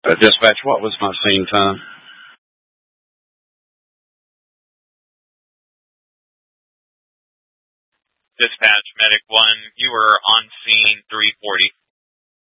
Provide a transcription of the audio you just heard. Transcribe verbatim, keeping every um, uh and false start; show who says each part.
Speaker 1: Uh, dispatch, what was my scene time?
Speaker 2: Dispatch, Medic one, you were on scene three forty.